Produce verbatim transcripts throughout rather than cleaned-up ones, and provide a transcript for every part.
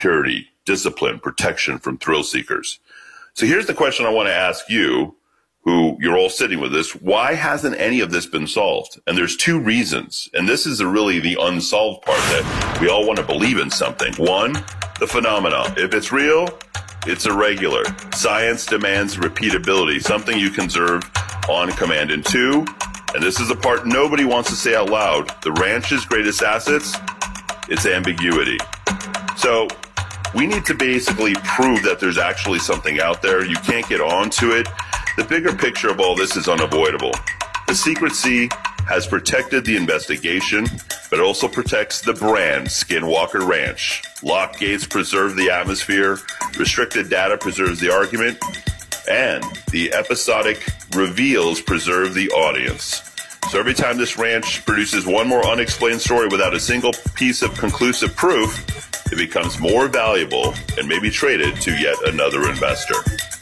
security, discipline, protection from thrill seekers. So here's the question I want to ask you, who you're all sitting with this. Why hasn't any of this been solved? And there's two reasons. And this is really the unsolved part, that we all want to believe in something. One, the phenomena. If it's real, it's irregular. Science demands repeatability, something you can observe on command. And two, and this is the part nobody wants to say out loud, the ranch's greatest assets, it's ambiguity. So we need to basically prove that there's actually something out there. You can't get onto it. The bigger picture of all this is unavoidable. The secrecy has protected the investigation, but it also protects the brand, Skinwalker Ranch. Locked gates preserve the atmosphere, restricted data preserves the argument, and the episodic reveals preserve the audience. So every time this ranch produces one more unexplained story without a single piece of conclusive proof, it becomes more valuable and may be traded to yet another investor.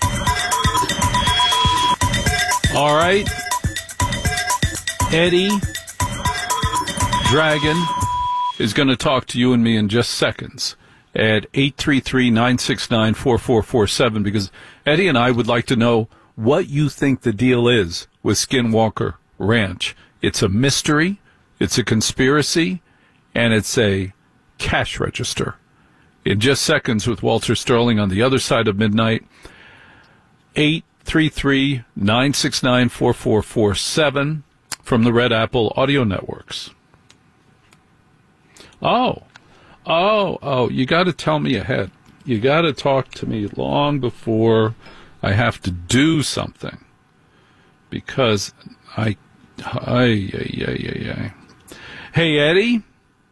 All right. Eddie Dragon is going to talk to you and me in just seconds at eight three three, nine six nine, four four four seven, because Eddie and I would like to know what you think the deal is with Skinwalker Ranch. It's a mystery, it's a conspiracy, and it's a cash register. In just seconds with Walter Sterling on the other side of midnight. eight three three, nine six nine, four four four seven from the Red Apple Audio Networks. Oh, oh, oh, you got to tell me ahead. You got to talk to me long before I have to do something, because I, I, I, I, I. Hey, Eddie?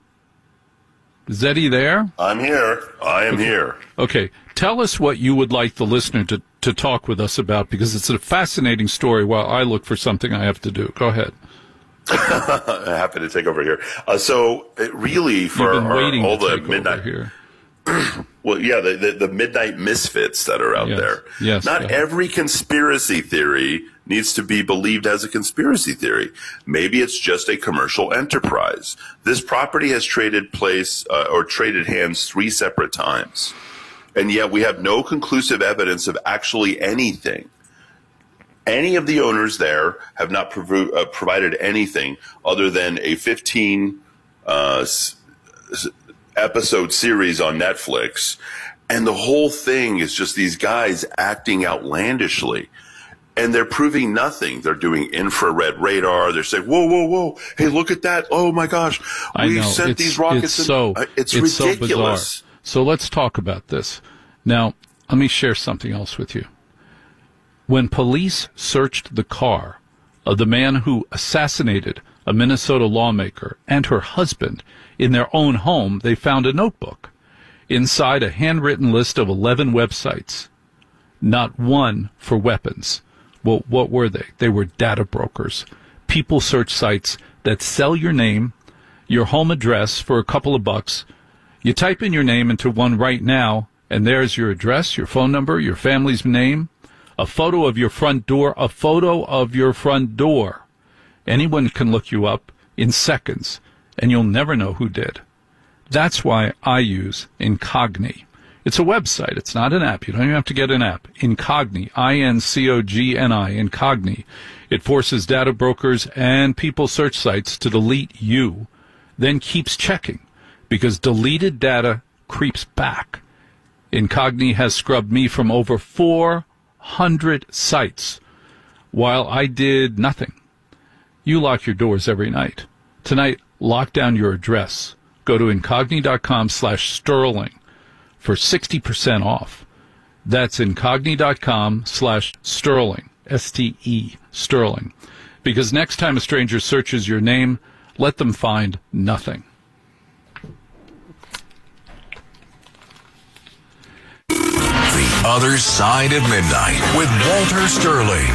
Is Eddie there? I'm here. I am okay. here. Okay. Tell us what you would like the listener to, to talk with us about, because it's a fascinating story while I look for something I have to do. Go ahead. Happy to take over here. Uh, so it really, for You've been our, waiting all to the take midnight, over here. well, yeah, the, the, the midnight misfits that are out yes. there. Yes, Not yeah. every conspiracy theory needs to be believed as a conspiracy theory. Maybe it's just a commercial enterprise. This property has traded place uh, or traded hands three separate times, and yet we have no conclusive evidence of actually anything. Any of the owners there have not prov- uh, provided anything other than a fifteen uh, s- episode series on Netflix. And the whole thing is just these guys acting outlandishly. And they're proving nothing. They're doing infrared radar. They're saying, whoa, whoa, whoa. Hey, look at that. Oh, my gosh. We sent it's, these rockets. It's, so, in. Uh, it's, it's ridiculous. So bizarre. So let's talk about this. Now, let me share something else with you. When police searched the car of the man who assassinated a Minnesota lawmaker and her husband in their own home, they found a notebook. Inside, a handwritten list of eleven websites, not one for weapons. Well, what were they? They were data brokers, people search sites that sell your name, your home address for a couple of bucks. You type in your name into one right now, and there's your address, your phone number, your family's name, a photo of your front door, a photo of your front door. Anyone can look you up in seconds, and you'll never know who did. That's why I use Incogni. It's a website. It's not an app. You don't even have to get an app. Incogni, I N C O G N I, Incogni. It forces data brokers and people search sites to delete you, then keeps checking, because deleted data creeps back. Incogni has scrubbed me from over four hundred sites while I did nothing. You lock your doors every night. Tonight, lock down your address. Go to incogni.com slash sterling for sixty percent off. That's incogni.com slash sterling, S T E, sterling. Because next time a stranger searches your name, let them find nothing. The Other Side of Midnight with Walter Sterling.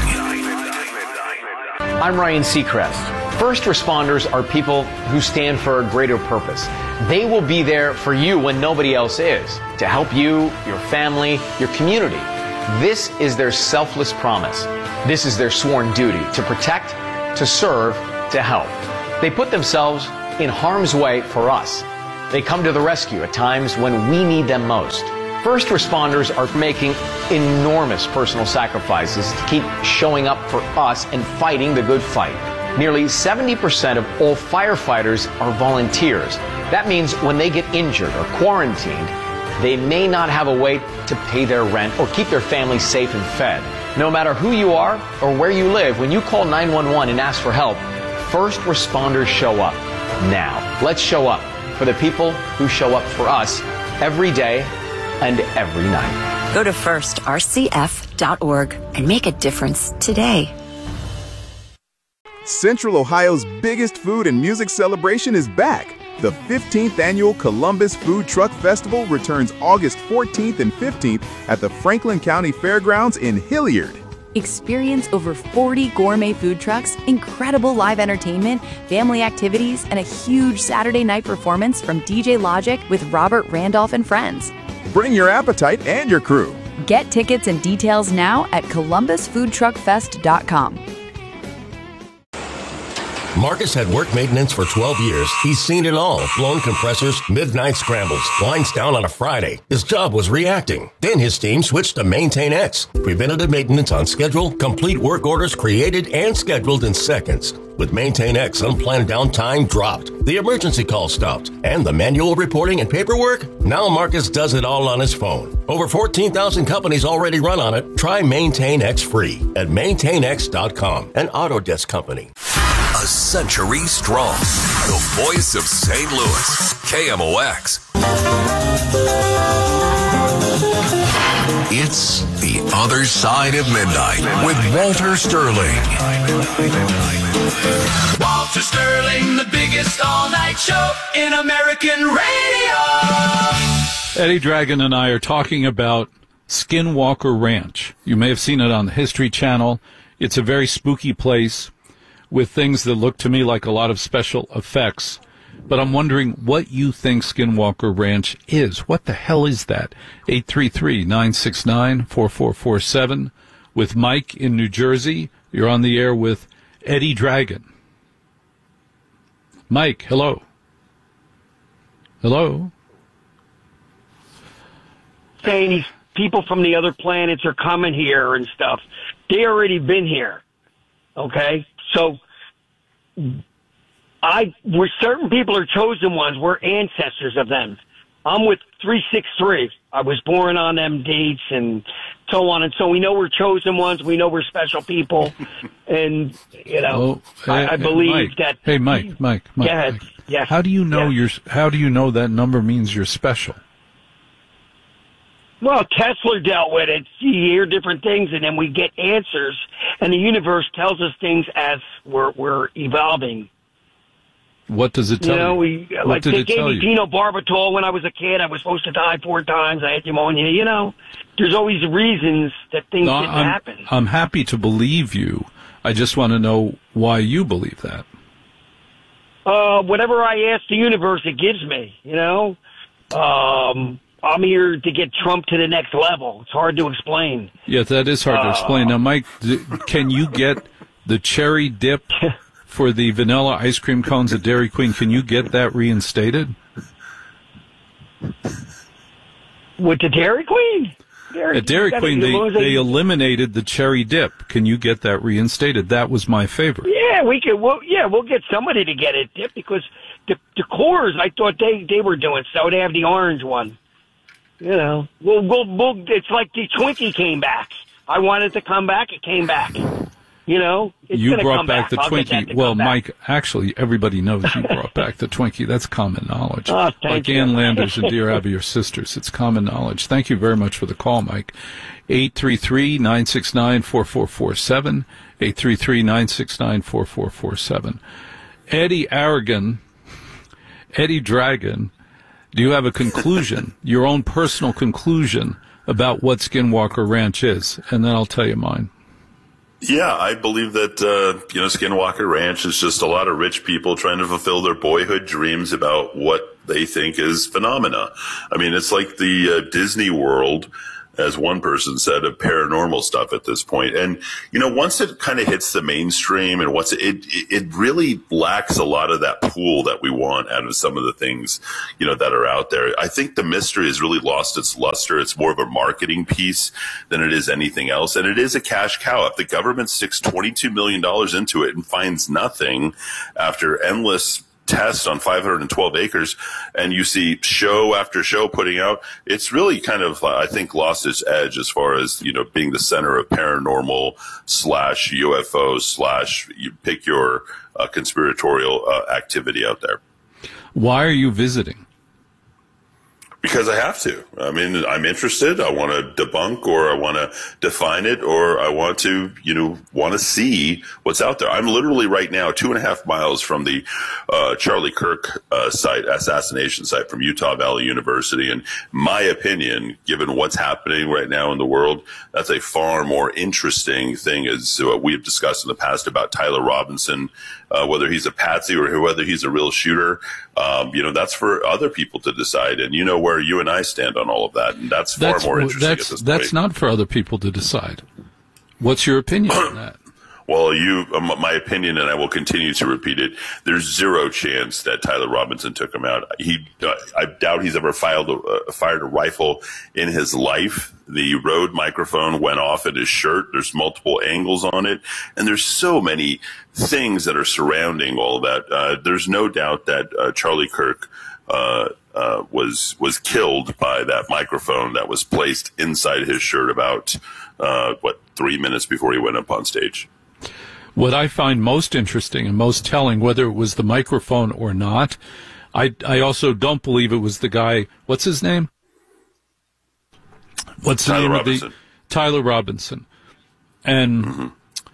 I'm Ryan Seacrest. First responders are people who stand for a greater purpose. They will be there for you when nobody else is, to help you, your family, your community. This is their selfless promise. This is their sworn duty to protect, to serve, to help. They put themselves in harm's way for us. They come to the rescue at times when we need them most. First responders are making enormous personal sacrifices to keep showing up for us and fighting the good fight. Nearly seventy percent of all firefighters are volunteers. That means when they get injured or quarantined, they may not have a way to pay their rent or keep their family safe and fed. No matter who you are or where you live, when you call nine one one and ask for help, first responders show up. Now, let's show up for the people who show up for us every day and every night. Go to first r c f dot org and make a difference today. Central Ohio's biggest food and music celebration is back. The fifteenth Annual Columbus Food Truck Festival returns August fourteenth and fifteenth at the Franklin County Fairgrounds in Hilliard. Experience over forty gourmet food trucks, incredible live entertainment, family activities, and a huge Saturday night performance from D J Logic with Robert Randolph and friends. Bring your appetite and your crew. Get tickets and details now at columbus food truck fest dot com. Marcus had work maintenance for twelve years. He's seen it all. Blown compressors, midnight scrambles, lines down on a Friday. His job was reacting. Then his team switched to Maintain X. Preventative maintenance on schedule, complete work orders created and scheduled in seconds. With Maintain X, unplanned downtime dropped. The emergency call stopped. And the manual reporting and paperwork? Now Marcus does it all on his phone. Over fourteen thousand companies already run on it. Try Maintain X free at maintain x dot com, an Autodesk company. A century strong. The voice of Saint Louis. K M O X. It's The Other Side of Midnight with Walter Sterling. Walter Sterling, the biggest all-night show in American radio. Eddie Dragon and I are talking about Skinwalker Ranch. You may have seen it on the History Channel. It's a very spooky place with things that look to me like a lot of special effects. But I'm wondering what you think Skinwalker Ranch is. What the hell is that? eight three three, nine six nine, four four four seven. With Mike in New Jersey, you're on the air with Eddie Dragon. Mike, hello. Hello. Saying these people from the other planets are coming here and stuff. They already been here. Okay? So, I, we're certain people are chosen ones. We're ancestors of them. I'm with three six three. I was born on them dates and so on. And so we know we're chosen ones. We know we're special people. And, you know, oh, I, I believe Mike. that. Hey, Mike, Mike, Mike. Yeah, Mike. yes. How do you know yes. you're, how do you know that number means you're special? Well, Kessler dealt with it. You hear different things, and then we get answers, and the universe tells us things as we're we're evolving. What does it tell you? Know, you? we What like did they it gave tell me you? phenobarbital when I was a kid. I was supposed to die four times. I had pneumonia. You know, there's always reasons that things No, didn't I'm, happen. I'm happy to believe you. I just want to know why you believe that. Uh, whatever I ask the universe, it gives me. You know, um, I'm here to get Trump to the next level. It's hard to explain. Yeah, that is hard to Uh, explain. Now, Mike, th- can you get the cherry dip for the vanilla ice cream cones at Dairy Queen? Can you get that reinstated? With the Dairy Queen? Dairy, At Dairy gotta- Queen, they, as long as they eliminated the cherry dip. Can you get that reinstated? That was my favorite. Yeah, we could. We'll, yeah, we'll get somebody to get it Dip, because the the Coors, I thought they they were doing so. They have the orange one. You know, we'll we'll, we'll it's like the Twinkie came back. I wanted to come back. It came back. You know, it's You gonna brought come back the I'll get that Twinkie. to Well, come back. Mike, actually, everybody knows you brought back the Twinkie. That's common knowledge. Oh, thank like you. Ann Landers and Dear Abby, your sisters. It's common knowledge. Thank you very much for the call, Mike. eight three three, nine six nine, four four four seven. eight three three, nine six nine, four four four seven. Eddie Aragon, Eddie Dragon, do you have a conclusion, your own personal conclusion about what Skinwalker Ranch is? And then I'll tell you mine. Yeah, I believe that, uh, you know, Skinwalker Ranch is just a lot of rich people trying to fulfill their boyhood dreams about what they think is phenomena. I mean, it's like the uh, Disney World as one person said, of paranormal stuff at this point. And, you know, once it kind of hits the mainstream and once it, it, it really lacks a lot of that pool that we want out of some of the things, you know, that are out there. I think the mystery has really lost its luster. It's more of a marketing piece than it is anything else. And it is a cash cow. If the government sticks twenty-two million dollars into it and finds nothing after endless test on five hundred twelve acres, and you see show after show putting out, it's really kind of, uh, I think, lost its edge as far as, you know, being the center of paranormal slash U F O slash, you pick your uh, conspiratorial uh, activity out there. Why are you visiting? Because I have to. I mean, I'm interested. I want to debunk, or I want to define it, or I want to, you know, want to see what's out there. I'm literally right now two and a half miles from the uh, Charlie Kirk uh, site, assassination site from Utah Valley University. And my opinion, given what's happening right now in the world, that's a far more interesting thing, as uh, we have discussed in the past about Tyler Robinson, uh, whether he's a patsy or whether he's a real shooter. Um, you know, that's for other people to decide. And you know where you and I stand on all of that. And that's far that's, more interesting that's, at this That's point. not for other people to decide. What's your opinion on that? Well, you, um, my opinion, and I will continue to repeat it, there's zero chance that Tyler Robinson took him out. He, uh, I doubt he's ever filed a, uh, fired a rifle in his life. The Rode microphone went off at his shirt. There's multiple angles on it. And there's so many things that are surrounding all of that. Uh, there's no doubt that uh, Charlie Kirk uh, uh, was was killed by that microphone that was placed inside his shirt about, uh, what, three minutes before he went up on stage. What I find most interesting and most telling, whether it was the microphone or not, I, I also don't believe it was the guy. What's his name? What's the Tyler name Robinson. of the Tyler Robinson? And mm-hmm.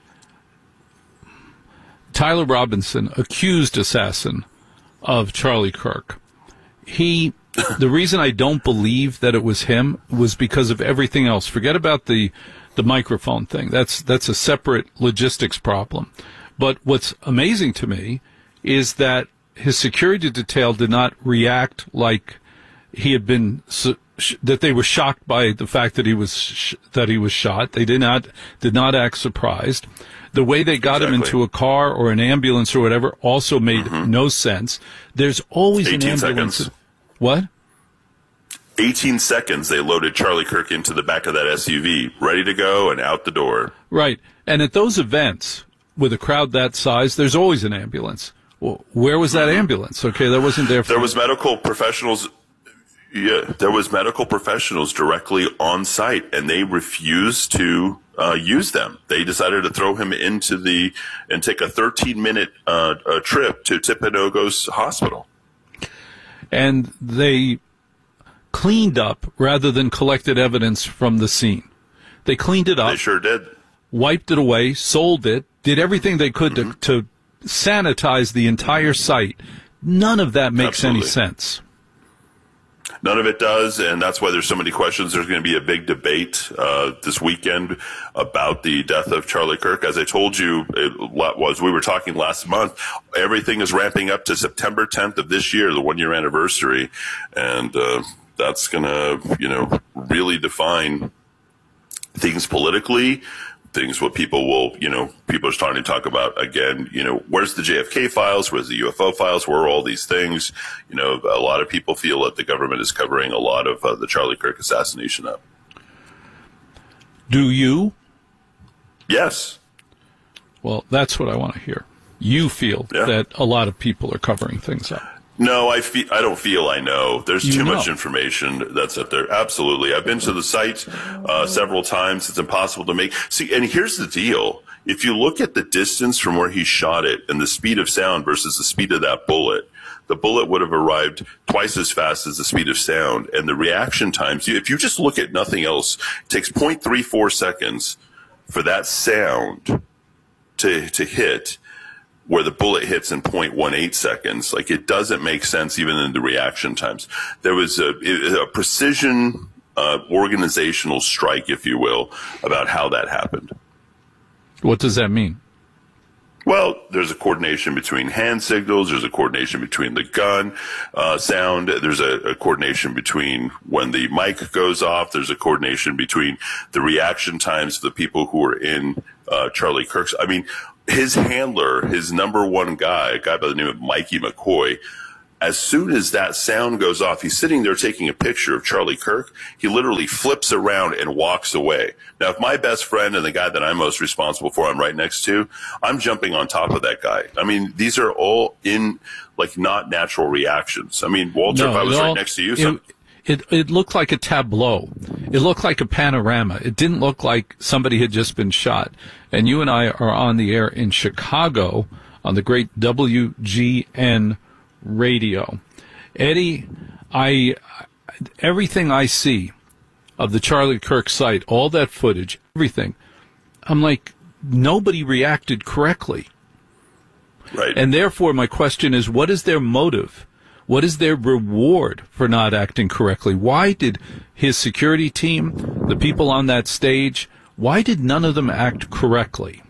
Tyler Robinson, accused assassin of Charlie Kirk. He, the reason I don't believe that it was him was because of everything else. Forget about the the microphone thing. That's that's a separate logistics problem. But what's amazing to me is that his security detail did not react like he had been, that they were shocked by the fact that he was sh- that he was shot. They did not did not act surprised. The way they got exactly. him into a car or an ambulance or whatever also made mm-hmm. no sense. There's always an ambulance. Seconds. What? eighteen seconds they loaded Charlie Kirk into the back of that S U V, ready to go and out the door. Right. And at those events, with a crowd that size, there's always an ambulance. Well, where was that ambulance? Okay, that wasn't there for... There was medical professionals... Yeah, there was medical professionals directly on site, and they refused to uh, use them. They decided to throw him into the... and take a thirteen-minute uh, uh, trip to Timpanogos Hospital. And they cleaned up rather than collected evidence from the scene. They cleaned it up. They sure did. Wiped it away, sold it, did everything they could mm-hmm. to, to sanitize the entire site. None of that makes Absolutely. any sense. None of it does, and that's why there's so many questions. There's going to be a big debate uh, this weekend about the death of Charlie Kirk. As I told you, it was we were talking last month, everything is ramping up to September tenth of this year, the one-year anniversary, and uh, that's going to, you know, really define things politically, things what people will, you know, people are starting to talk about again, you know, where's the J F K files? Where's the U F O files? Where are all these things? You know, a lot of people feel that the government is covering a lot of uh, the Charlie Kirk assassination up. Do you? Yes. Well, that's what I want to hear. You feel yeah. that a lot of people are covering things up. No, I feel, I don't feel I know. There's you too know. much information that's up there. Absolutely. I've been to the site uh, several times. It's impossible to make. See, and here's the deal. If you look at the distance from where he shot it and the speed of sound versus the speed of that bullet, the bullet would have arrived twice as fast as the speed of sound. And the reaction times, if you just look at nothing else, it takes zero point three four seconds for that sound to to hit, where the bullet hits in zero point one eight seconds. Like, it doesn't make sense even in the reaction times. There was a, a precision uh, organizational strike, if you will, about how that happened. What does that mean? Well, there's a coordination between hand signals. There's a coordination between the gun uh, sound. There's a, a coordination between when the mic goes off. There's a coordination between the reaction times of the people who are in uh, Charlie Kirk's. I mean, his handler, his number one guy, a guy by the name of Mikey McCoy, as soon as that sound goes off, he's sitting there taking a picture of Charlie Kirk. He literally flips around and walks away. Now, if my best friend and the guy that I'm most responsible for, I'm right next to, I'm jumping on top of that guy. I mean, these are all in, like, not natural reactions. I mean, Walter, no, if I was all, right next to you, some, it, it it looked like a tableau. It looked like a panorama. It didn't look like somebody had just been shot. And you and I are on the air in Chicago on the great W G N radio. Eddie, I everything I see of the Charlie Kirk site, all that footage, everything, I'm like, nobody reacted correctly. Right. And therefore, my question is, what is their motive? What is their reward for not acting correctly? Why did his security team, the people on that stage, why did none of them act correctly?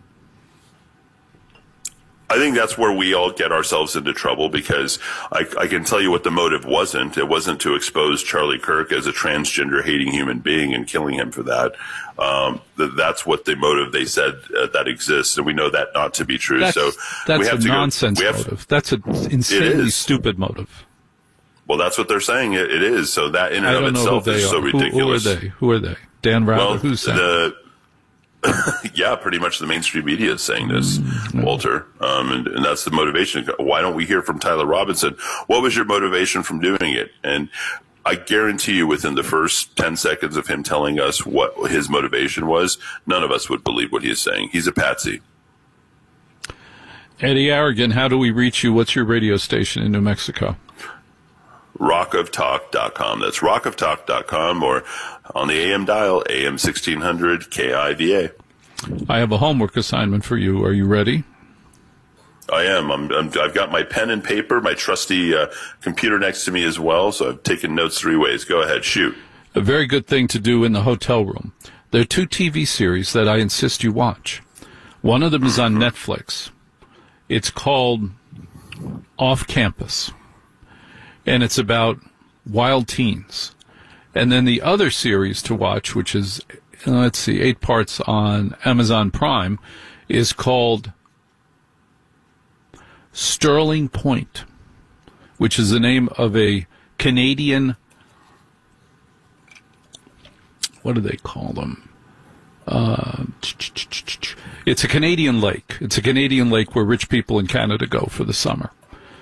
I think that's where we all get ourselves into trouble, because I, I can tell you what the motive wasn't. It wasn't to expose Charlie Kirk as a transgender hating human being and killing him for that. Um, th- that's what the motive they said uh, that exists, and we know that not to be true. That's, so that's we have a to nonsense go, we have, motive. That's an insanely stupid motive. Well, that's what they're saying it, it is. So that in and I of don't know itself who they is are. so ridiculous. Who, who are they? Who are they? Dan Rather? Well, Who's saying the yeah, pretty much the mainstream media is saying this, mm-hmm. Walter, um, and, and that's the motivation. Why don't we hear from Tyler Robinson? What was your motivation from doing it? And I guarantee you, within the first ten seconds of him telling us what his motivation was, none of us would believe what he is saying. He's a patsy. Eddie Aragon, how do we reach you? What's your radio station in New Mexico? rock of talk dot com. That's rock of talk dot com, or on the A M dial, A M sixteen hundred K I V A. I have a homework assignment for you. Are you ready? I am. I'm, I'm, I've got my pen and paper, my trusty uh, computer next to me as well, so I've taken notes three ways. Go ahead, shoot. A very good thing to do in the hotel room. There are two T V series that I insist you watch. One of them is on Netflix. It's called Off Campus, and it's about wild teens. And then the other series to watch, which is, let's see, eight parts on Amazon Prime, is called Sterling Point, which is the name of a Canadian, what do they call them? Uh, it's a Canadian lake. It's a Canadian lake where rich people in Canada go for the summer.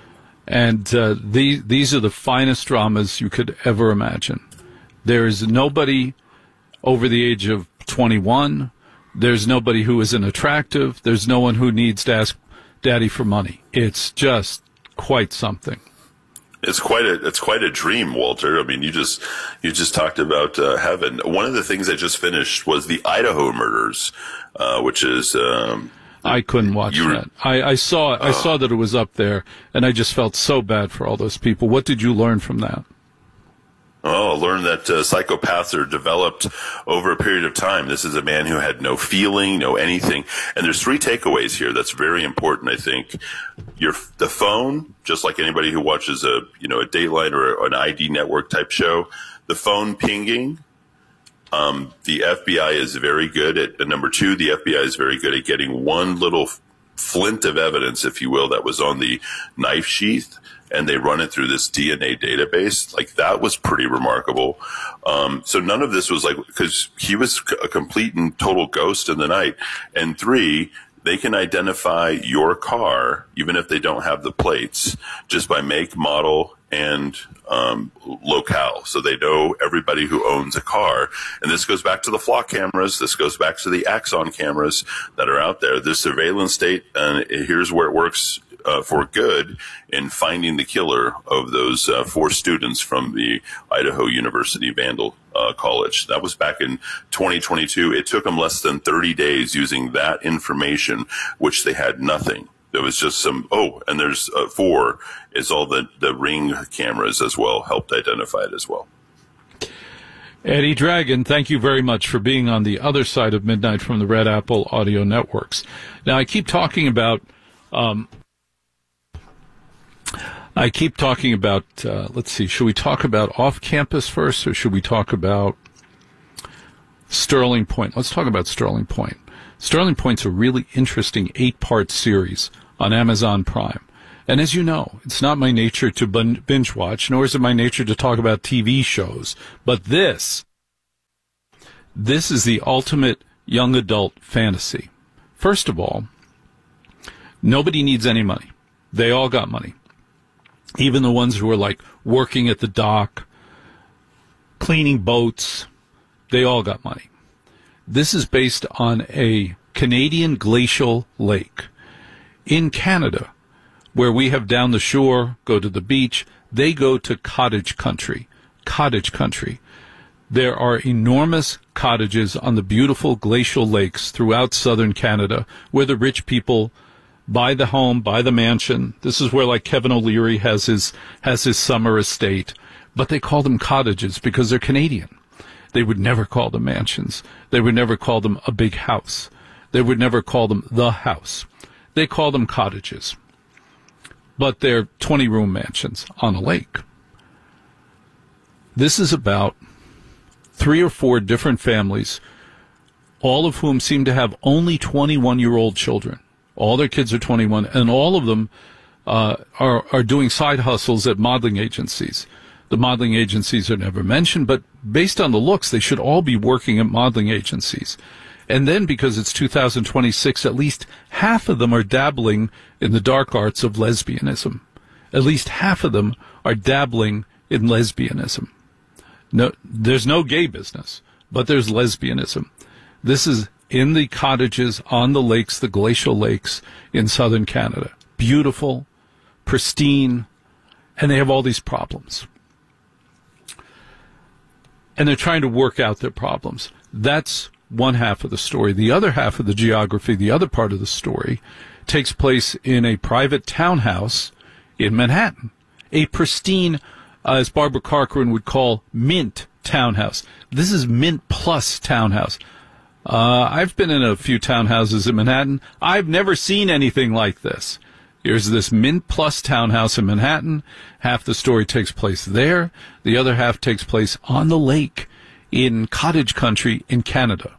And uh, these these are the finest dramas you could ever imagine. There is nobody over the age of twenty-one. There's nobody who isn't attractive. There's no one who needs to ask daddy for money. It's just quite something. It's quite a it's quite a dream, Walter. I mean, you just you just talked about uh, heaven. One of the things I just finished was the Idaho murders, uh, which is. Um, I couldn't watch you, that. I, I saw I uh, saw that it was up there, and I just felt so bad for all those people. What did you learn from that? Oh, learn that uh, psychopaths are developed over a period of time. This is a man who had no feeling, no anything. And there's three takeaways here that's very important, I think. Your the phone, just like anybody who watches a you know a Dateline or an I D network type show, the phone pinging. Um, the F B I is very good at, and number two, the F B I is very good at getting one little flint of evidence, if you will, that was on the knife sheath, and they run it through this D N A database. Like, that was pretty remarkable. Um, so none of this was like, because he was a complete and total ghost in the night. And three, they can identify your car, even if they don't have the plates, just by make, model, and um, locale. So they know everybody who owns a car. And this goes back to the flock cameras. This goes back to the Axon cameras that are out there. This surveillance state, and here's where it works uh, for good in finding the killer of those uh, four students from the Idaho University Vandal uh, College. That was back in twenty twenty-two. It took them less than thirty days using that information, which they had nothing. There was just some, oh, and there's uh, four, is all the, the Ring cameras as well, helped identify it as well. Eddie Dragon, thank you very much for being on the other side of midnight from the Red Apple Audio Networks. Now, I keep talking about Um, I keep talking about, uh, let's see, should we talk about off-campus first, or should we talk about Sterling Point? Let's talk about Sterling Point. Sterling Point's a really interesting eight-part series on Amazon Prime. And as you know, it's not my nature to binge watch, nor is it my nature to talk about T V shows. But this, this is the ultimate young adult fantasy. First of all, nobody needs any money. They all got money. Even the ones who are like working at the dock, cleaning boats, they all got money. This is based on a Canadian glacial lake. In Canada, where we have down the shore, go to the beach, they go to cottage country. Cottage country. There are enormous cottages on the beautiful glacial lakes throughout southern Canada where the rich people buy the home, buy the mansion. This is where, like, Kevin O'Leary has his has his summer estate. But they call them cottages because they're Canadian. They would never call them mansions. They would never call them a big house. They would never call them the house. They call them cottages. But they're twenty-room mansions on a lake. This is about three or four different families, all of whom seem to have only twenty-one-year-old children. All their kids are twenty-one, and all of them uh, are, are doing side hustles at modeling agencies. The modeling agencies are never mentioned, but based on the looks, they should all be working at modeling agencies. And then, because it's two thousand twenty-six, at least half of them are dabbling in the dark arts of lesbianism. At least half of them are dabbling in lesbianism. No, there's no gay business, but there's lesbianism. This is in the cottages on the lakes, the glacial lakes in southern Canada. Beautiful, pristine, and they have all these problems. And they're trying to work out their problems. That's one half of the story. The other half of the geography, the other part of the story, takes place in a private townhouse in Manhattan. A pristine, uh, as Barbara Corcoran would call, mint townhouse. This is mint plus townhouse. Uh, I've been in a few townhouses in Manhattan. I've never seen anything like this. Here's this mint plus townhouse in Manhattan. Half the story takes place there. The other half takes place on the lake in cottage country in Canada.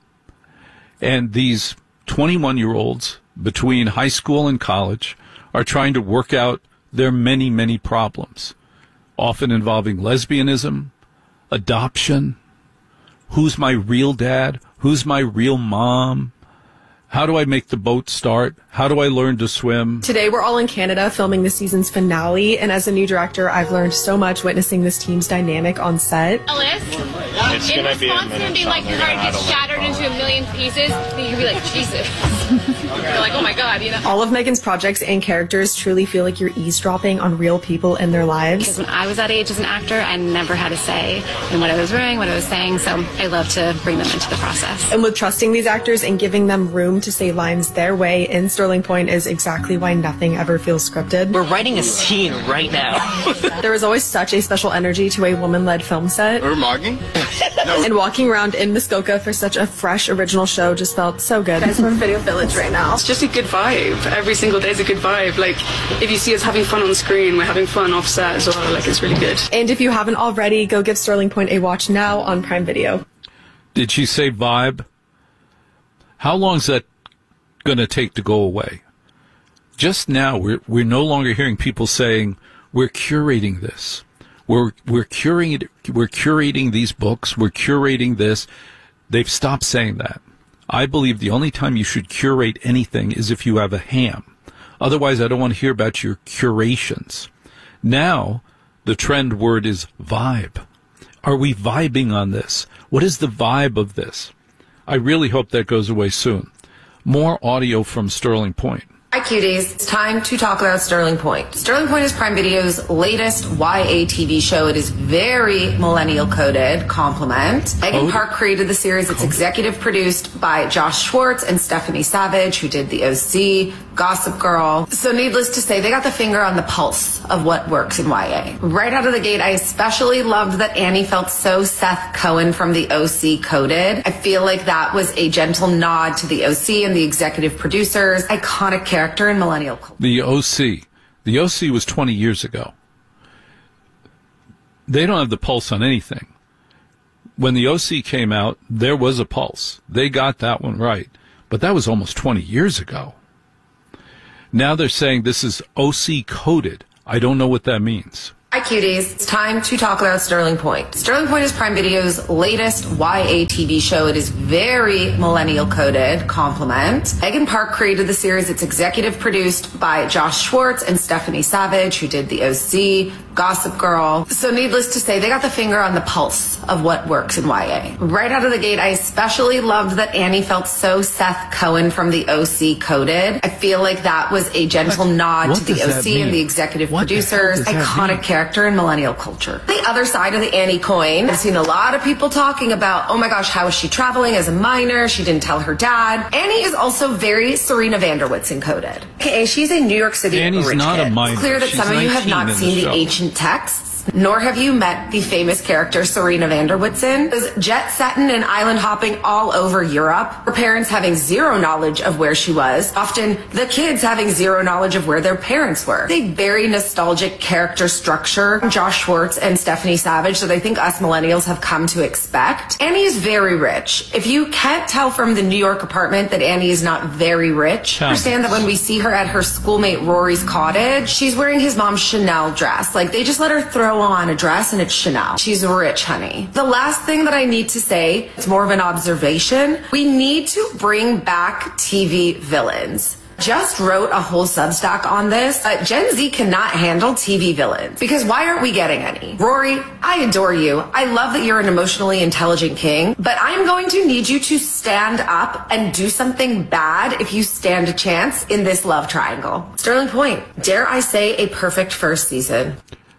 And these twenty-one-year-olds between high school and college are trying to work out their many, many problems, often involving lesbianism, adoption, who's my real dad, who's my real mom, how do I make the boat start, how do I learn to swim. Today we're all in Canada filming the season's finale, and as a new director, I've learned so much witnessing this team's dynamic on set. Ellis, it's in Wisconsin, being like your heart gets shattered into a million pieces, then you can be like, Jesus. You're like, oh my God, you know. All of Megan's projects and characters truly feel like you're eavesdropping on real people and their lives. Because when I was that age as an actor, I never had a say in what I was wearing, what I was saying, so I love to bring them into the process. And with trusting these actors and giving them room to say lines their way in Sterling Point is exactly why nothing ever feels scripted. We're writing a scene right now. There is always such a special energy to a woman-led film set. We're mugging? No. And walking around in Muskoka for such a fresh, original show just felt so good. Guys, we're in Video Village right now. It's just a good vibe. Every single day is a good vibe. Like, if you see us having fun on screen, we're having fun off set as well. Like, it's really good. And if you haven't already, go give Sterling Point a watch now on Prime Video. Did she say vibe? How long is that going to take to go away? Just now, we're we're no longer hearing people saying we're curating this. We're we're curating we're curating these books. We're curating this. They've stopped saying that. I believe the only time you should curate anything is if you have a ham. Otherwise, I don't want to hear about your curations. Now, the trend word is vibe. Are we vibing on this? What is the vibe of this? I really hope that goes away soon. More audio from Sterling Point. Hi, cuties. It's time to talk about Sterling Point. Sterling Point is Prime Video's latest Y A T V show. It is very millennial-coded. Compliment. Megan Code? Park created the series. It's executive produced by Josh Schwartz and Stephanie Savage, who did The O C, Gossip Girl. So needless to say, they got the finger on the pulse of what works in Y A. Right out of the gate, I especially loved that Annie felt so Seth Cohen from the O C coded. I feel like that was a gentle nod to the O C and the executive producers, iconic character in millennial culture. The O C. The O C was twenty years ago. They don't have the pulse on anything. When the O C came out, there was a pulse. They got that one right. But that was almost twenty years ago. Now they're saying this is O C coded. I don't know what that means. Hi, cuties. It's time to talk about Sterling Point. Sterling Point is Prime Video's latest Y A T V show. It is very millennial coded. Compliment. Megan Park created the series. It's executive produced by Josh Schwartz and Stephanie Savage, who did the O C, Gossip Girl. So needless to say, they got the finger on the pulse of what works in Y A. Right out of the gate, I especially loved that Annie felt so Seth Cohen from the O C coded. I feel like that was a gentle what? nod what to the O C and the executive what producers, the iconic character in millennial culture. The other side of the Annie coin, I've seen a lot of people talking about, oh my gosh, how is she traveling as a minor? She didn't tell her dad. Annie is also very Serena Vanderwoods encoded. Okay, she's a New York City Annie's rich not kid. a minor. It's clear that she's some of you have not seen the, the ancient texts, nor have you met the famous character Serena Vanderwoodson. Was jet setting and island hopping all over Europe. Her parents having zero knowledge of where she was. Often the kids having zero knowledge of where their parents were. It's a very nostalgic character structure. Josh Schwartz and Stephanie Savage that I think us millennials have come to expect. Annie is very rich. If you can't tell from the New York apartment that Annie is not very rich, understand that when we see her at her schoolmate Rory's cottage, she's wearing his mom's Chanel dress. Like, they just let her throw on a dress and it's Chanel. She's rich, honey. The last thing that I need to say, it's more of an observation. We need to bring back T V villains. Just wrote a whole Substack on this. Uh, Gen Z cannot handle T V villains because why aren't we getting any? Rory, I adore you. I love that you're an emotionally intelligent king, but I'm going to need you to stand up and do something bad if you stand a chance in this love triangle. Sterling Point, dare I say a perfect first season?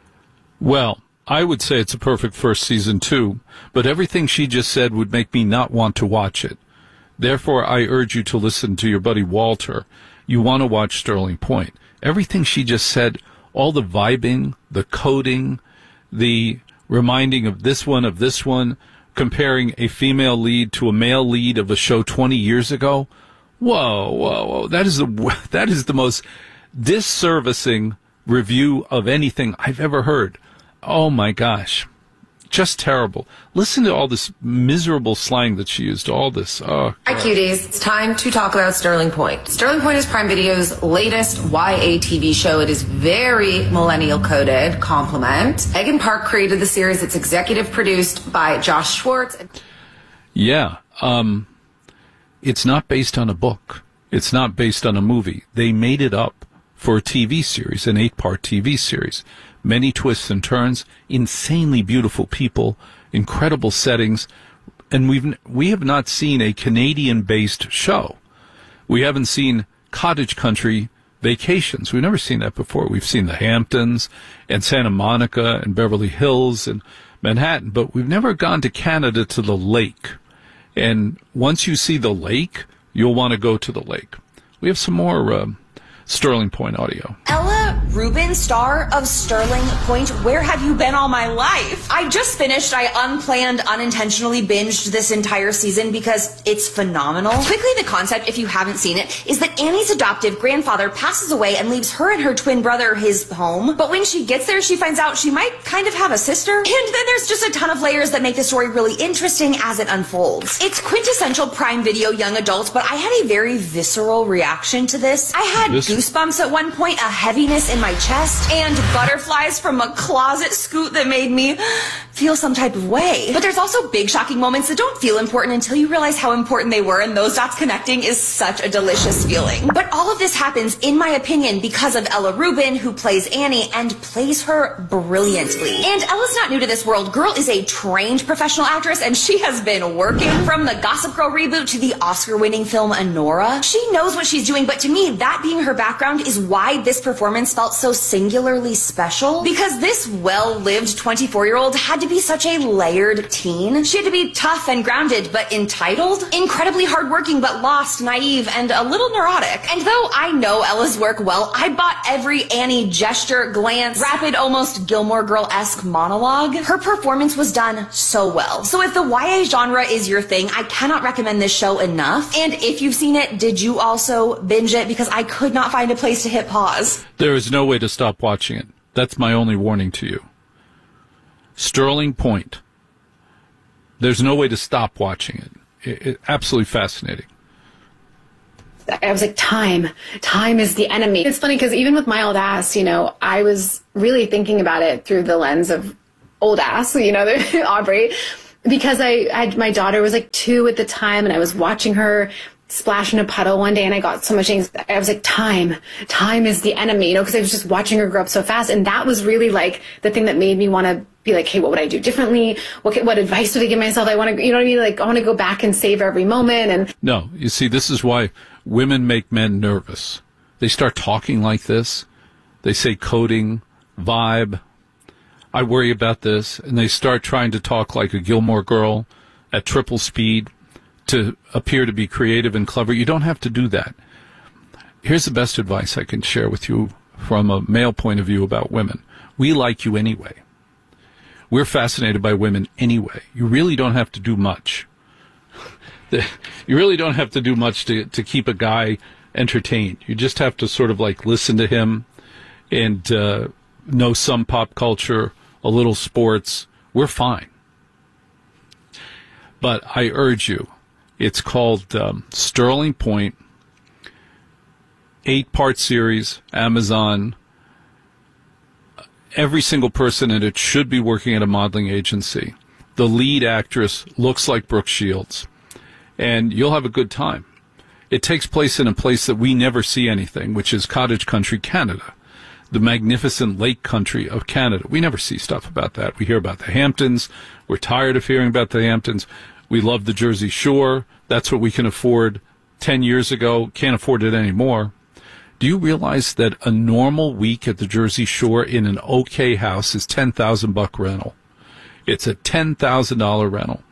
Well, I would say it's a perfect first season, too, but everything she just said would make me not want to watch it. Therefore, I urge you to listen to your buddy Walter. You want to watch Sterling Point. Everything she just said, all the vibing, the coding, the reminding of this one, of this one, comparing a female lead to a male lead of a show twenty years ago. Whoa, whoa, whoa. That is the, that is the most disservicing review of anything I've ever heard. Oh, my gosh. Just terrible. Listen to all this miserable slang that she used, all this. Oh, Hi, cuties. It's time to talk about Sterling Point. Sterling Point is Prime Video's latest Y A T V show. It is very millennial coded. Compliment. Megan Park created the series. It's executive produced by Josh Schwartz. Yeah. Um, it's not based on a book. It's not based on a movie. They made it up for a T V series, an eight-part T V series. Many twists and turns, insanely beautiful people, incredible settings, and we've we have not seen a Canadian-based show. We haven't seen cottage country vacations. We've never seen that before. We've seen the Hamptons and Santa Monica and Beverly Hills and Manhattan, but we've never gone to Canada to the lake. And once you see the lake, you'll want to go to the lake. We have some more uh, Sterling Point audio. Ella Rubin, star of Sterling Point, where have you been all my life? I just finished, I unplanned, unintentionally binged this entire season because it's phenomenal. Quickly, the concept, if you haven't seen it, is that Annie's adoptive grandfather passes away and leaves her and her twin brother his home. But when she gets there, she finds out she might kind of have a sister. And then there's just a ton of layers that make the story really interesting as it unfolds. It's quintessential Prime Video young adult, but I had a very visceral reaction to this. I had This- goosebumps at one point, a heaviness in my chest, and butterflies from a closet scoot that made me feel some type of way. But there's also big shocking moments that don't feel important until you realize how important they were, and those dots connecting is such a delicious feeling. But all of this happens, in my opinion, because of Ella Rubin, who plays Annie, and plays her brilliantly. And Ella's not new to this world. Girl is a trained professional actress, and she has been working from the Gossip Girl reboot to the Oscar-winning film Anora. She knows what she's doing, but to me, that being her background background is why this performance felt so singularly special. Because this well-lived twenty-four-year-old had to be such a layered teen. She had to be tough and grounded, but entitled, incredibly hardworking, but lost, naive, and a little neurotic. And though I know Ella's work well, I bought every Annie gesture, glance, rapid, almost Gilmore Girl-esque monologue. Her performance was done so well. So if the Y A genre is your thing, I cannot recommend this show enough. And if you've seen it, did you also binge it? Because I could not find a place to hit pause. There is no way to stop watching it. That's my only warning to you. Sterling Point. There's no way to stop watching it. It, it absolutely fascinating. I was like, time. Time is the enemy. It's funny because even with My Old Ass, you know, I was really thinking about it through the lens of old ass, you know, Aubrey, because I had, my daughter was like two at the time and I was watching her splash in a puddle one day and I got so much anxiety. I was like, time. Time is the enemy, you know, because I was just watching her grow up so fast. And that was really like the thing that made me want to be like, hey, what would I do differently? What what advice would I give myself? I want to, you know what I mean? Like, I want to go back and save every moment. And no, you see, this is why women make men nervous. They start talking like this. They say coding, vibe. I worry about this. And they start trying to talk like a Gilmore Girl at triple speed to appear to be creative and clever. You don't have to do that. Here's the best advice I can share with you from a male point of view about women. We like you anyway. We're fascinated by women anyway. You really don't have to do much. You really don't have to do much to, to keep a guy entertained. You just have to sort of like listen to him and uh, know some pop culture, a little sports. We're fine. But I urge you, it's called um, Sterling Point, eight-part series, Amazon. Every single person in it should be working at a modeling agency. The lead actress looks like Brooke Shields, and you'll have a good time. It takes place in a place that we never see anything, which is Cottage Country, Canada, the magnificent lake country of Canada. We never see stuff about that. We hear about the Hamptons. We're tired of hearing about the Hamptons. We love the Jersey Shore. That's what we can afford ten years ago. Can't afford it anymore. Do you realize that a normal week at the Jersey Shore in an okay house is ten thousand buck rental? It's a ten thousand dollars rental.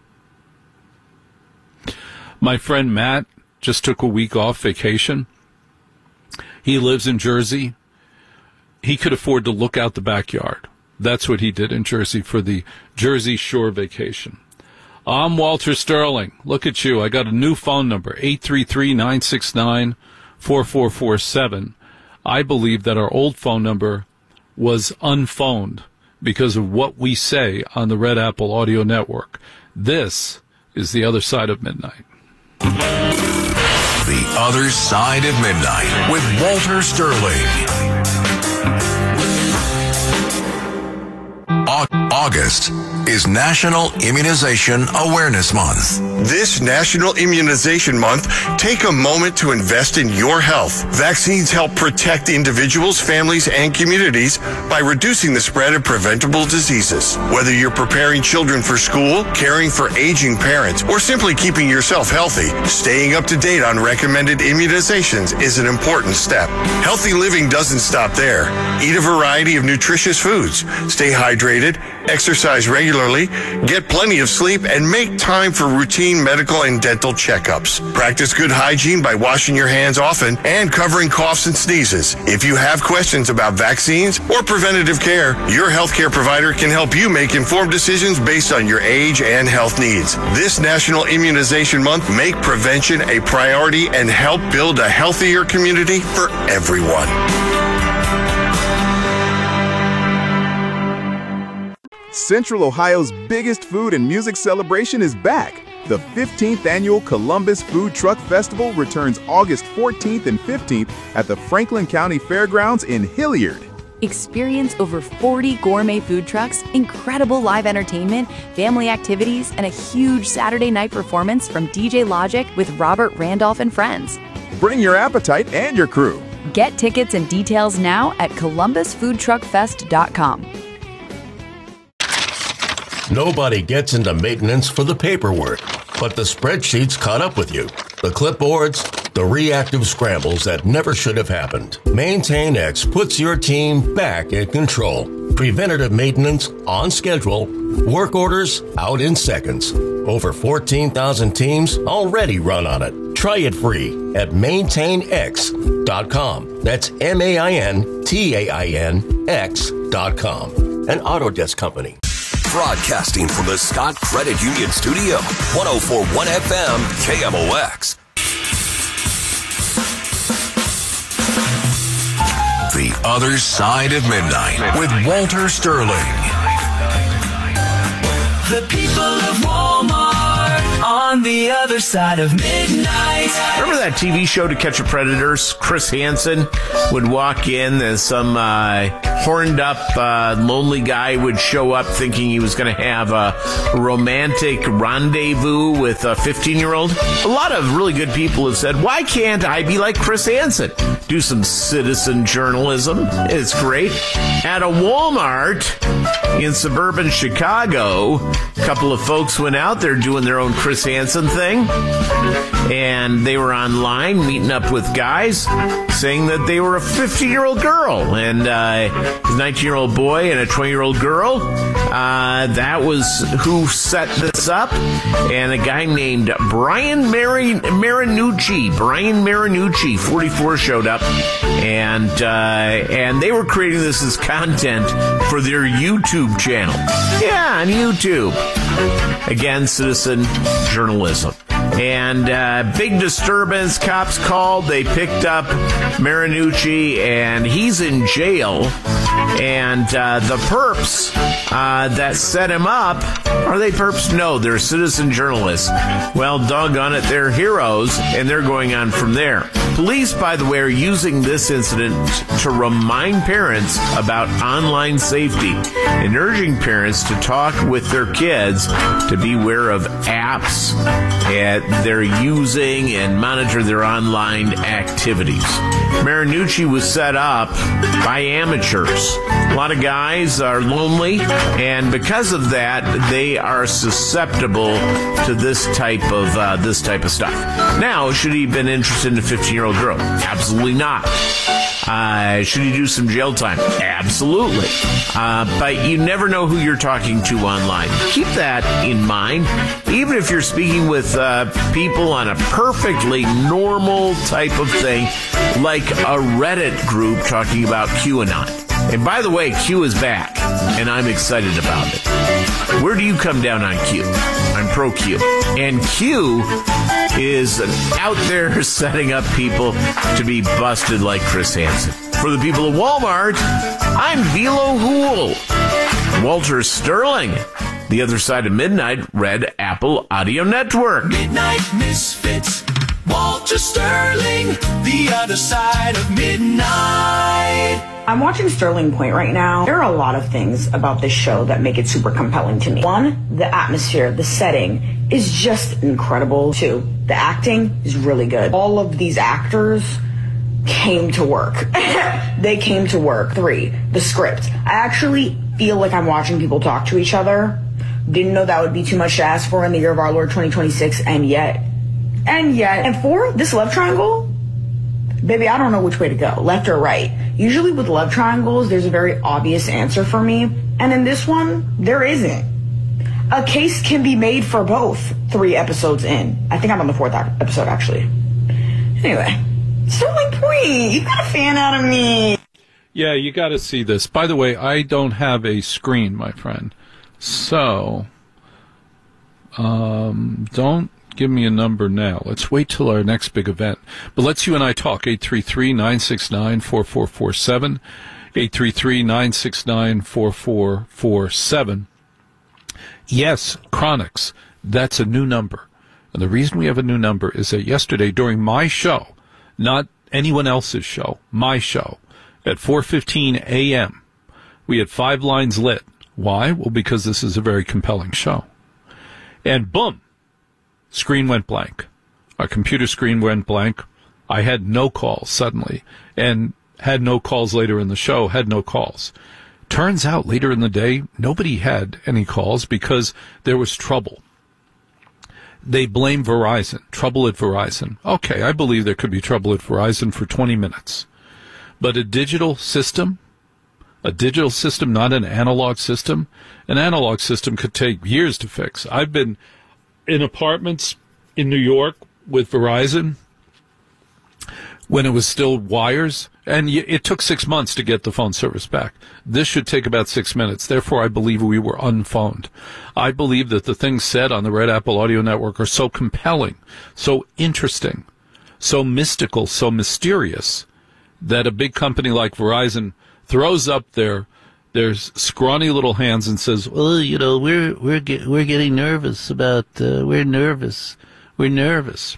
My friend Matt just took a week off vacation. He lives in Jersey. He could afford to look out the backyard. That's what he did in Jersey for the Jersey Shore vacation. I'm Walter Sterling. Look at you. I got a new phone number, eight three three, nine six nine, four four four seven. I believe that our old phone number was unphoned because of what we say on the Red Apple Audio Network. This is The Other Side of Midnight. The Other Side of Midnight with Walter Sterling. August is National Immunization Awareness Month. This National Immunization Month, take a moment to invest in your health. Vaccines help protect individuals, families, and communities by reducing the spread of preventable diseases. Whether you're preparing children for school, caring for aging parents, or simply keeping yourself healthy, staying up to date on recommended immunizations is an important step. Healthy living doesn't stop there. Eat a variety of nutritious foods. Stay hydrated. Exercise regularly, get plenty of sleep, and make time for routine medical and dental checkups. Practice good hygiene by washing your hands often and covering coughs and sneezes. If you have questions about vaccines or preventative care, your healthcare provider can help you make informed decisions based on your age and health needs. This National Immunization Month, make prevention a priority and help build a healthier community for everyone. Central Ohio's biggest food and music celebration is back. The fifteenth Annual Columbus Food Truck Festival returns August fourteenth and fifteenth at the Franklin County Fairgrounds in Hilliard. Experience over forty gourmet food trucks, incredible live entertainment, family activities, and a huge Saturday night performance from D J Logic with Robert Randolph and friends. Bring your appetite and your crew. Get tickets and details now at columbus food truck fest dot com. Nobody gets into maintenance for the paperwork, but the spreadsheets caught up with you. The clipboards, The reactive scrambles that never should have happened. Maintain X puts your team back in control. Preventative maintenance on schedule. Work orders out in seconds. Over fourteen thousand teams already run on it. Try it free at maintain x dot com. That's M A I N T A I N X dot com. An Autodesk company. Broadcasting from the Scott Credit Union Studio. one oh four point one F M K M O X. The Other Side of Midnight with Walter Sterling. The people of Walmart on the other side of midnight. Remember that T V show To Catch a Predator? Chris Hansen would walk in as some uh, horned up, uh, lonely guy would show up thinking he was going to have a romantic rendezvous with a fifteen-year-old. A lot of really good people have said, why can't I be like Chris Hansen? Do some citizen journalism. It's great. At a Walmart in suburban Chicago, a couple of folks went out there doing their own Chris Hansen thing, and they were online meeting up with guys saying that they were a fifteen-year-old girl and uh, a nineteen-year-old boy and a twenty-year-old girl. Uh, that was who set this up, and a guy named Brian Mari- Marinucci, Brian Marinucci, forty-four, showed up, and uh, and they were creating this as content for their YouTube channel. Yeah, on YouTube. Again, citizen journalism. And uh, big disturbance. Cops called. They picked up Marinucci, and he's in jail. And uh, the perps uh, that set him up, are they perps? No, they're citizen journalists. Well, doggone it, they're heroes, and they're going on from there. Police, by the way, are using this incident to remind parents about online safety and urging parents to talk with their kids to beware of apps that they're using and monitor their online activities. Marinucci was set up by amateurs. A lot of guys are lonely, and because of that, they are susceptible to this type of uh, this type of stuff. Now, should he have been interested in a fifteen-year-old girl? Absolutely not. Uh, should he do some jail time? Absolutely. Uh, but you never know who you're talking to online. Keep that in mind. Even if you're speaking with uh, people on a perfectly normal type of thing, like a Reddit group talking about QAnon. And by the way, Q is back, and I'm excited about it. Where do you come down on Q? I'm pro Q. And Q is out there setting up people to be busted like Chris Hansen. For the people of Walmart, I'm Velo Hool. Walter Sterling, The Other Side of Midnight, Red Apple Audio Network. Midnight Misfits, Walter Sterling, The Other Side of Midnight. I'm watching Sterling Point right now. There are a lot of things about this show that make it super compelling to me. One, the atmosphere, the setting is just incredible. Two, the acting is really good. All of these actors came to work. They came to work. Three, the script. I actually feel like I'm watching people talk to each other. Didn't know that would be too much to ask for in the year of our Lord twenty twenty-six, and yet, and yet, and four, this love triangle, baby, I don't know which way to go, left or right. Usually with love triangles, there's a very obvious answer for me. And in this one, there isn't. A case can be made for both three episodes in. I think I'm on the fourth episode, actually. Anyway, Sterling Point, you got a fan out of me. Yeah, you got to see this. By the way, I don't have a screen, my friend. So, um, don't give me a number now. Let's wait till our next big event. But let's you and I talk. eight three three, nine six nine, four four four seven. eight three three, nine six nine, four four four seven. Yes, Chronix. That's a new number. And the reason we have a new number is that yesterday during my show, not anyone else's show, my show, at four fifteen a.m., we had five lines lit. Why? Well, because this is a very compelling show. And boom, screen went blank. Our computer screen went blank. I had no calls suddenly, and had no calls later in the show, had no calls. Turns out later in the day, nobody had any calls because there was trouble. They blame Verizon. trouble at Verizon. Okay, I believe there could be trouble at Verizon for twenty minutes. But a digital system, a digital system, not an analog system, an analog system could take years to fix. I've been in apartments in New York with Verizon when it was still wires, and it took six months to get the phone service back. This should take about six minutes. Therefore, I believe we were unphoned. I believe that the things said on the Red Apple Audio Network are so compelling, so interesting, so mystical, so mysterious, that a big company like Verizon throws up their their scrawny little hands and says, "Well, you know, we're we're get, we're getting nervous about uh, we're nervous, we're nervous."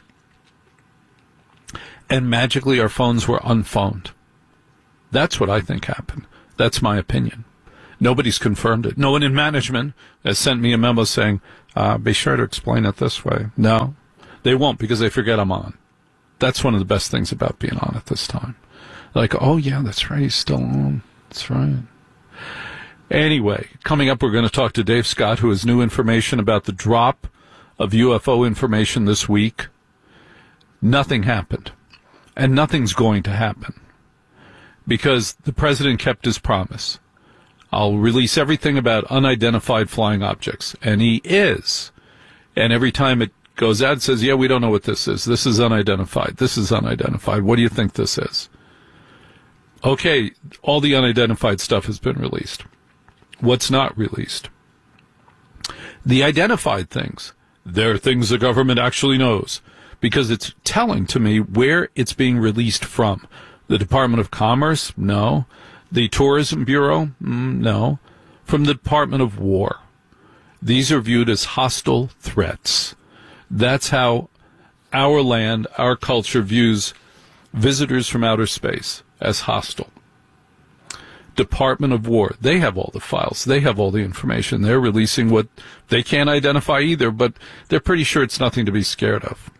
And magically our phones were unphoned. That's what I think happened. That's my opinion. Nobody's confirmed it. No one in management has sent me a memo saying, uh, be sure to explain it this way. No, they won't, because they forget I'm on. That's one of the best things about being on at this time. Like, oh yeah, that's right, he's still on. That's right. Anyway, coming up, we're going to talk to Dave Scott, who has new information about the drop of U F O information this week. Nothing happened. And nothing's going to happen because the president kept his promise. I'll release everything about unidentified flying objects. And he is. And every time it goes out, it says, yeah, we don't know what this is. This is unidentified. This is unidentified. What do you think this is? Okay, all the unidentified stuff has been released. What's not released? The identified things. They're things the government actually knows, because it's telling to me where it's being released from. The Department of Commerce? No. The Tourism Bureau? Mm, no. From the Department of War. These are viewed as hostile threats. That's how our land, our culture views visitors from outer space, as hostile. Department of War, they have all the files. They have all the information. They're releasing what they can't identify either, but they're pretty sure it's nothing to be scared of.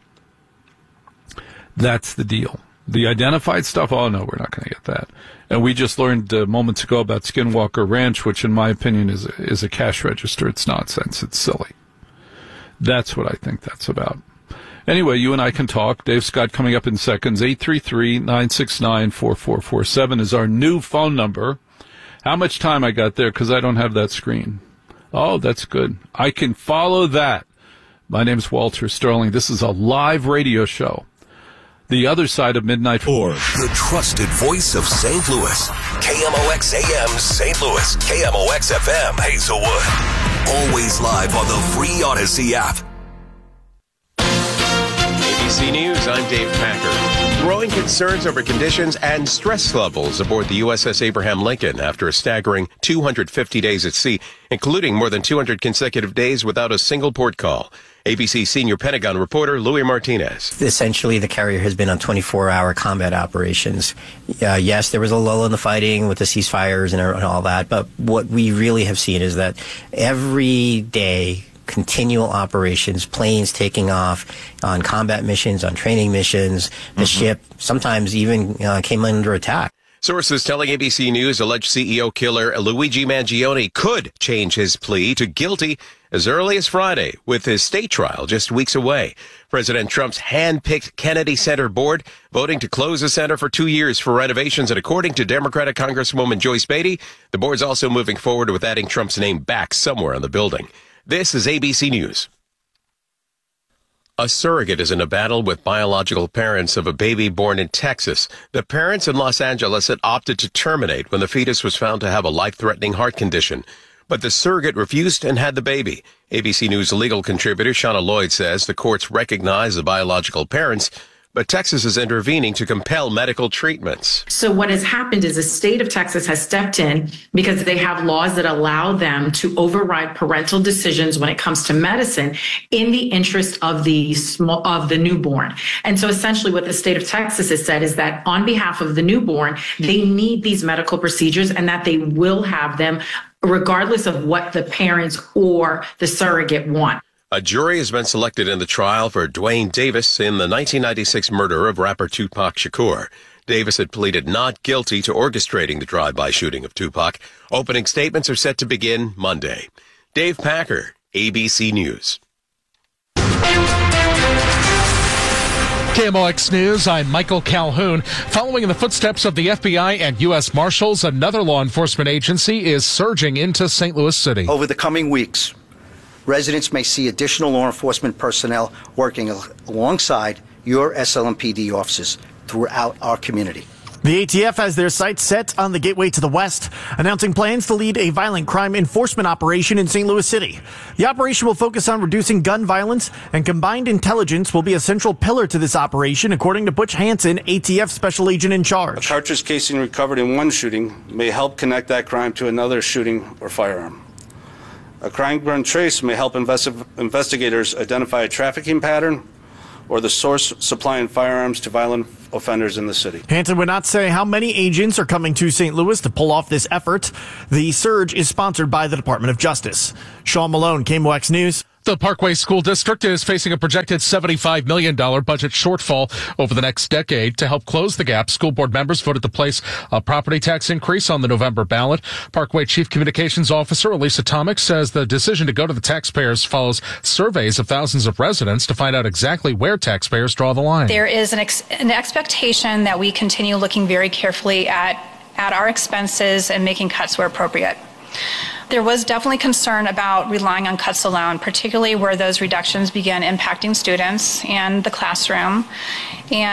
That's the deal. The identified stuff, oh no, we're not going to get that. And we just learned uh, moments ago about Skinwalker Ranch, which in my opinion is a, is a cash register. It's nonsense. It's silly. That's what I think that's about. Anyway, you and I can talk. Dave Scott coming up in seconds. eight three three, nine six nine, four four four seven is our new phone number. How much time I got there? Because I don't have that screen. Oh, that's good. I can follow that. My name's Walter Sterling. This is a live radio show. The other side of Midnight Four. The trusted voice of Saint Louis. K M O X A M Saint Louis. K M O X F M Hazelwood. Always live on the free Odyssey app. A B C News, I'm Dave Packer. Growing concerns over conditions and stress levels aboard the U S S Abraham Lincoln after a staggering two hundred fifty days at sea, including more than two hundred consecutive days without a single port call. A B C senior Pentagon reporter Louis Martinez. Essentially, the carrier has been on twenty-four hour combat operations. Uh, yes, there was a lull in the fighting with the ceasefires and, and all that, but what we really have seen is that every day, continual operations, planes taking off on combat missions, on training missions, the mm-hmm. ship sometimes even uh, came under attack. Sources telling A B C News alleged C E O killer Luigi Mangione could change his plea to guilty as early as Friday, with his state trial just weeks away. President Trump's hand-picked Kennedy Center board voting to close the center for two years for renovations, and according to Democratic Congresswoman Joyce Beatty, the board's also moving forward with adding Trump's name back somewhere on the building. This is A B C News. A surrogate is in a battle with biological parents of a baby born in Texas. The parents in Los Angeles had opted to terminate when the fetus was found to have a life-threatening heart condition. But the surrogate refused and had the baby. A B C News legal contributor Shauna Lloyd says the courts recognize the biological parents, but Texas is intervening to compel medical treatments. So what has happened is the state of Texas has stepped in because they have laws that allow them to override parental decisions when it comes to medicine in the interest of the small, of the newborn. And so essentially what the state of Texas has said is that on behalf of the newborn, they need these medical procedures and that they will have them regardless of what the parents or the surrogate want. A jury has been selected in the trial for Dwayne Davis in the nineteen ninety-six murder of rapper Tupac Shakur. Davis had pleaded not guilty to orchestrating the drive-by shooting of Tupac. Opening statements are set to begin Monday. Dave Packer, A B C News. K M O X News, I'm Michael Calhoun. Following in the footsteps of the F B I and U S Marshals, another law enforcement agency is surging into Saint Louis City. Over the coming weeks, residents may see additional law enforcement personnel working alongside your S L M P D officers throughout our community. The A T F has their sights set on the gateway to the west, announcing plans to lead a violent crime enforcement operation in Saint Louis City. The operation will focus on reducing gun violence, and combined intelligence will be a central pillar to this operation, according to Butch Hansen, A T F special agent in charge. A cartridge casing recovered in one shooting may help connect that crime to another shooting or firearm. A crime gun trace may help investi- investigators identify a trafficking pattern or the source supplying firearms to violent offenders in the city. Hansen would not say how many agents are coming to Saint Louis to pull off this effort. The surge is sponsored by the Department of Justice. Sean Malone, K M O X News. The Parkway School District is facing a projected seventy-five million dollars budget shortfall over the next decade. To help close the gap, school board members voted to place a property tax increase on the November ballot. Parkway Chief Communications Officer Elisa Tomic says the decision to go to the taxpayers follows surveys of thousands of residents to find out exactly where taxpayers draw the line. There is an, ex- an expectation that we continue looking very carefully at, at our expenses and making cuts where appropriate. There was definitely concern about relying on cuts alone, particularly where those reductions began impacting students and the classroom. And